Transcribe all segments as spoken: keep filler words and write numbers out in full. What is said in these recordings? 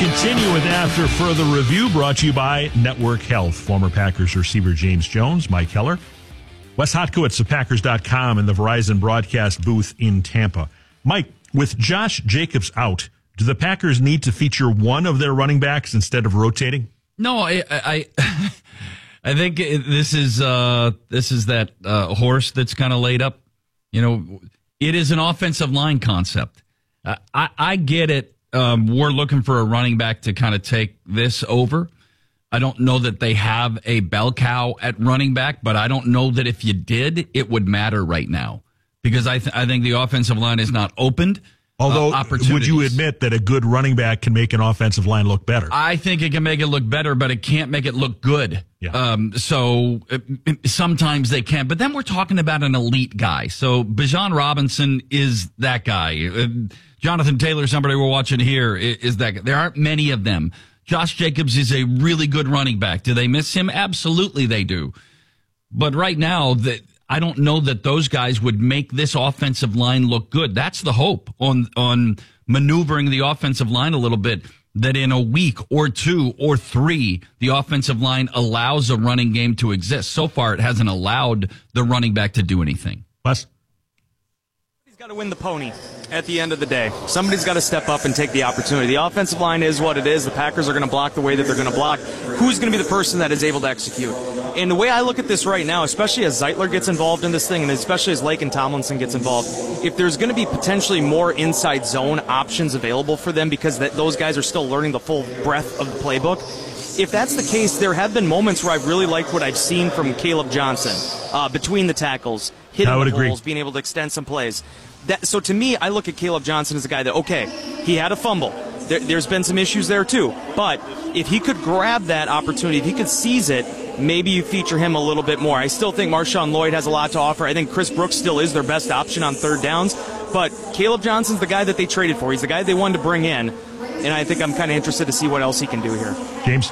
Continue with After Further Review, brought to you by Network Health. Former Packers receiver James Jones, Mike Heller, Wes Hotkowitz of Packers dot com in the Verizon broadcast booth in Tampa. Mike, with Josh Jacobs out, do the Packers need to feature one of their running backs instead of rotating? No, I I, I think this is uh, this is that uh, horse that's kind of laid up. You know, it is an offensive line concept. Uh, I, I get it. Um, we're looking for a running back to kind of take this over. I don't know that they have a bell cow at running back, but I don't know that if you did, it would matter right now because I th- I think the offensive line is not opened. Although, uh, would you admit that a good running back can make an offensive line look better? I think it can make it look better, but it can't make it look good. Yeah. Um, so uh, sometimes they can, but then we're talking about an elite guy. So Bijan Robinson is that guy. Uh, Jonathan Taylor, somebody we're watching here, is, is that guy. There aren't many of them. Josh Jacobs is a really good running back. Do they miss him? Absolutely they do. But right now, that I don't know that those guys would make this offensive line look good. That's the hope on on maneuvering the offensive line a little bit, that in a week or two or three, the offensive line allows a running game to exist. So far, it hasn't allowed the running back to do anything. Wes? He's got to win the pony at the end of the day. Somebody's got to step up and take the opportunity. The offensive line is what it is. The Packers are going to block the way that they're going to block. Who's going to be the person that is able to execute? And the way I look at this right now, especially as Zeitler gets involved in this thing, and especially as Laken Tomlinson gets involved, if there's going to be potentially more inside zone options available for them because that, those guys are still learning the full breadth of the playbook, if that's the case, there have been moments where I've really liked what I've seen from Caleb Johnson uh, between the tackles, hitting the agree. holes, being able to extend some plays. That, so to me, I look at Caleb Johnson as a guy that, okay, he had a fumble. There, there's been some issues there too. But if he could grab that opportunity, if he could seize it, maybe you feature him a little bit more. I still think Marshawn Lloyd has a lot to offer. I think Chris Brooks still is their best option on third downs. But Caleb Johnson's the guy that they traded for. He's the guy they wanted to bring in. And I think I'm kind of interested to see what else he can do here. James?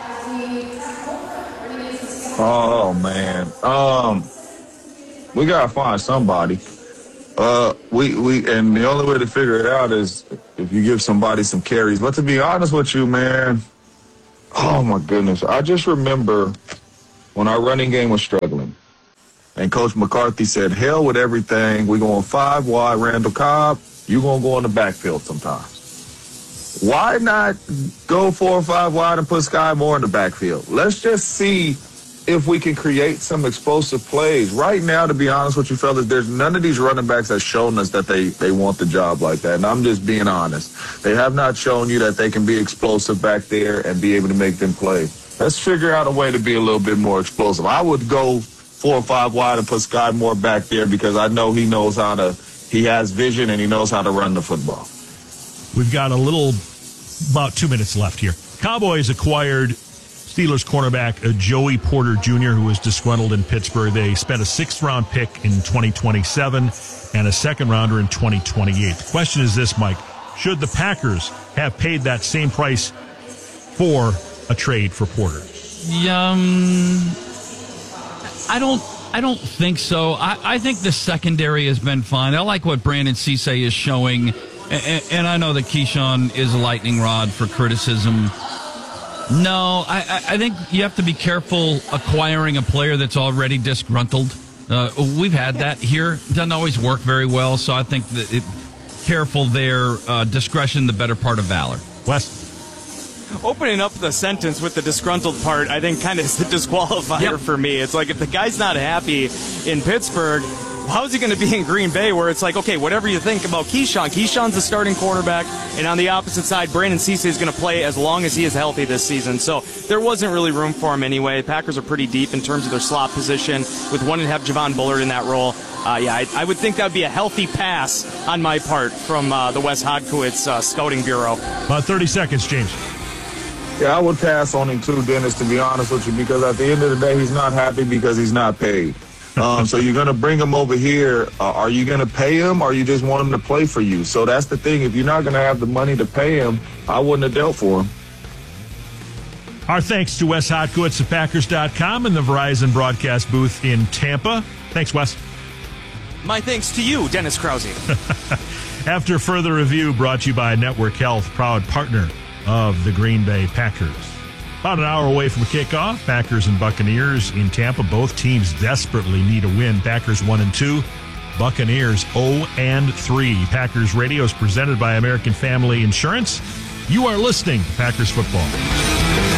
Oh, man. Um, we got to find somebody. Uh, we, we, and the only way to figure it out is if you give somebody some carries. But to be honest with you, man, oh my goodness. I just remember when our running game was struggling and Coach McCarthy said, hell with everything. We're going five wide, Randall Cobb. You're going to go in the backfield sometimes. Why not go four or five wide and put Sky Moore in the backfield? Let's just see if we can create some explosive plays. Right now, to be honest with you fellas, there's none of these running backs that's shown us that they, they want the job like that. And I'm just being honest. They have not shown you that they can be explosive back there and be able to make them play. Let's figure out a way to be a little bit more explosive. I would go four or five wide and put Sky Moore back there because I know he knows how to, he has vision and he knows how to run the football. We've got a little, about two minutes left here. Cowboys acquired Steelers cornerback uh, Joey Porter Junior, who was disgruntled in Pittsburgh. They spent a sixth-round pick in twenty twenty-seven and a second-rounder in twenty twenty-eight. The question is this, Mike. Should the Packers have paid that same price for a trade for Porter? Um, I don't I don't think so. I, I think the secondary has been fine. I like what Brandon Cisse is showing. And, and I know that Keyshawn is a lightning rod for criticism. No, I, I think you have to be careful acquiring a player that's already disgruntled. Uh, we've had that here. It doesn't always work very well, so I think that it, careful there, uh, discretion the better part of valor. Wes? Opening up the sentence with the disgruntled part, I think kind of is the disqualifier yep. for me. It's like if the guy's not how in Pittsburgh, how is he going to be in Green Bay where it's like, okay, whatever you think about Keyshawn, Keyshawn's the starting quarterback, and on the opposite side, Brandon Cisse is going to play as long as he is healthy this season. So there wasn't really room for him anyway. Packers are pretty deep in terms of their slot position with wanting to have Javon Bullard in that role. Uh, yeah, I, I would think that would be a healthy pass on my part from uh, the Wes Hodkowitz uh, Scouting Bureau. About thirty seconds, James. Yeah, I would pass on him too, Dennis, to be honest with you, because at the end of the day, he's not happy because he's not paid. Um, so you're going to bring him over here. Uh, are you going to pay him or you just want him to play for you? So that's the thing. If you're not going to have the money to pay him, I wouldn't have dealt for him. Our thanks to Wes Hotkowitz of Packers dot com and the Verizon broadcast booth in Tampa. Thanks, Wes. My thanks to you, Dennis Krause. After Further Review, brought to you by Network Health, proud partner of the Green Bay Packers. About an hour away from kickoff, Packers and Buccaneers in Tampa. Both teams desperately need a win. Packers one and two, Buccaneers zero and three. Packers Radio is presented by American Family Insurance. You are listening to Packers Football.